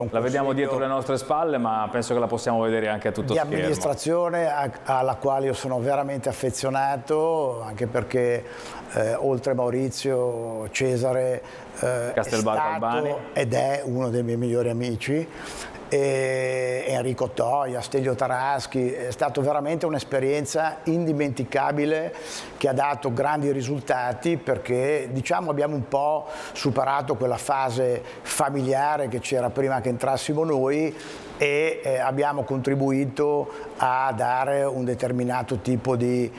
La vediamo dietro le nostre spalle, ma penso che la possiamo vedere anche a tutto di schermo. Amministrazione alla quale io sono veramente affezionato, anche perché oltre Maurizio, Cesare è stato ed è uno dei miei migliori amici. E Enrico Toia, Stelio Taraschi, è stata veramente un'esperienza indimenticabile che ha dato grandi risultati, perché diciamo abbiamo un po' superato quella fase familiare che c'era prima che entrassimo noi e abbiamo contribuito a dare un determinato tipo di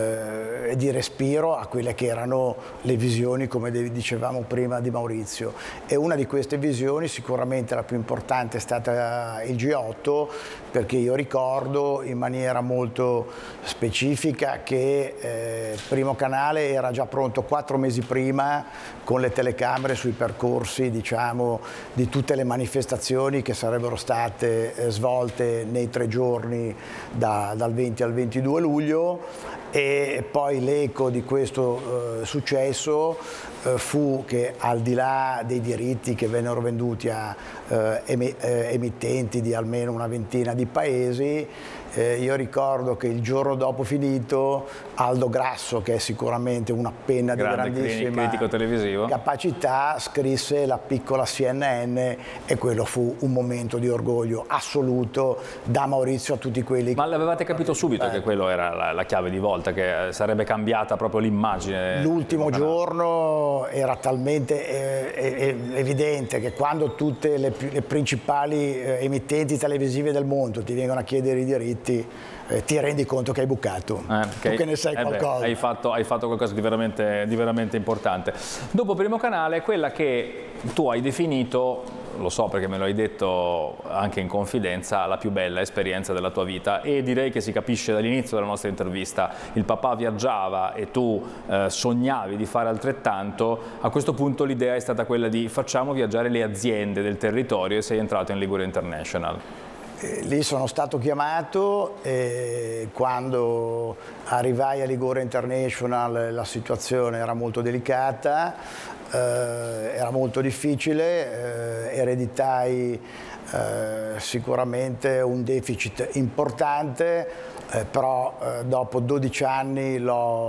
respiro a quelle che erano le visioni, come dicevamo prima, di Maurizio. E una di queste visioni, sicuramente la più importante, è stata il G8, perché io ricordo in maniera molto specifica che Primo Canale era già pronto 4 mesi prima con le telecamere sui percorsi, diciamo, di tutte le manifestazioni che sarebbero state svolte nei 3 giorni dal 20 al 22 luglio, e poi l'eco di questo successo fu che, al di là dei diritti che vennero venduti a emittenti di almeno una ventina di paesi, io ricordo che il giorno dopo finito Aldo Grasso, che è sicuramente una penna di grandissima critico televisivo, capacità, scrisse La piccola CNN, e quello fu un momento di orgoglio assoluto da Maurizio a tutti quelli. Ma l'avevate capito subito che quello era la chiave di volta, che sarebbe cambiata proprio l'immagine? L'ultimo giorno era talmente evidente che quando tutte le principali emittenti televisive del mondo ti vengono a chiedere i diritti, ti rendi conto che hai bucato, tu che ne sai qualcosa. Hai fatto qualcosa di veramente importante. Dopo Primo Canale, quella che tu hai definito, lo so perché me lo hai detto anche in confidenza, la più bella esperienza della tua vita, e direi che si capisce dall'inizio della nostra intervista. Il papà viaggiava e tu sognavi di fare altrettanto. A questo punto l'idea è stata quella di facciamo viaggiare le aziende del territorio, e sei entrato in Liguria International. Lì sono stato chiamato e quando arrivai a Liguria International la situazione era molto delicata, era molto difficile, ereditai sicuramente un deficit importante, però dopo 12 anni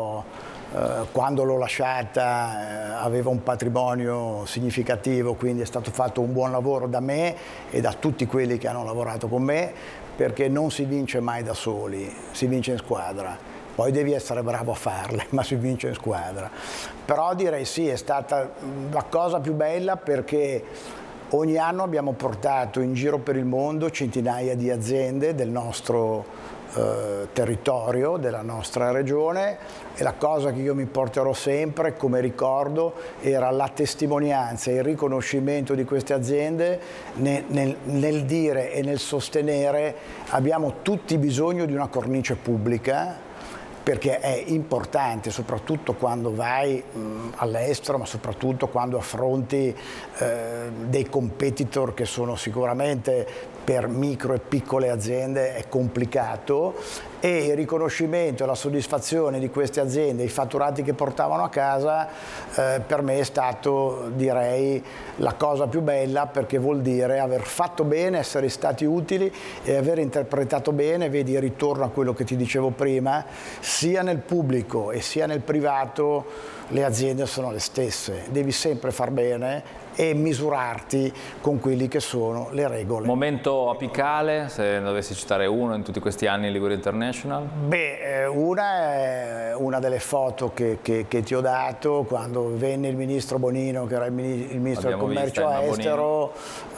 quando l'ho lasciata aveva un patrimonio significativo, quindi è stato fatto un buon lavoro da me e da tutti quelli che hanno lavorato con me, perché non si vince mai da soli, si vince in squadra. Poi devi essere bravo a farle, ma si vince in squadra. Però direi sì, è stata la cosa più bella, perché ogni anno abbiamo portato in giro per il mondo centinaia di aziende del nostro territorio, della nostra regione, e la cosa che io mi porterò sempre come ricordo era la testimonianza e il riconoscimento di queste aziende nel dire e nel sostenere: abbiamo tutti bisogno di una cornice pubblica, perché è importante, soprattutto quando vai all'estero, ma soprattutto quando affronti dei competitor che sono sicuramente, per micro e piccole aziende è complicato, e il riconoscimento e la soddisfazione di queste aziende, i fatturati che portavano a casa, per me è stato, direi, la cosa più bella, perché vuol dire aver fatto bene, essere stati utili e aver interpretato bene. Vedi, ritorno a quello che ti dicevo prima, sia nel pubblico e sia nel privato le aziende sono le stesse, devi sempre far bene e misurarti con quelli che sono le regole. Momento apicale, se ne dovessi citare uno in tutti questi anni in Liguria International? Beh, una è una delle foto che ti ho dato quando venne il ministro Bonino, che era il ministro del commercio estero.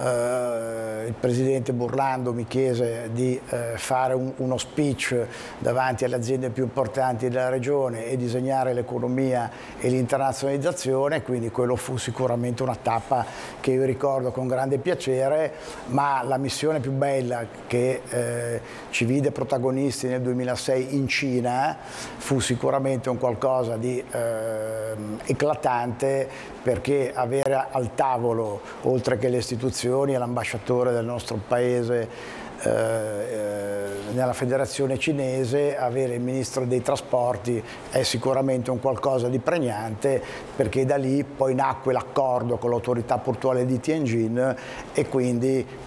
Il presidente Burlando mi chiese di fare uno speech davanti alle aziende più importanti della regione e disegnare l'economia e l'internazionalizzazione, quindi quello fu sicuramente una tappa che io ricordo con grande piacere. Ma la missione più bella che ci vide protagonisti nel 2006 in Cina fu sicuramente un qualcosa di eclatante, perché avere al tavolo, oltre che le istituzioni e l'ambasciatore del nostro paese nella federazione cinese, avere il ministro dei trasporti è sicuramente un qualcosa di pregnante, perché da lì poi nacque l'accordo con l'autorità portuale di Tianjin, e quindi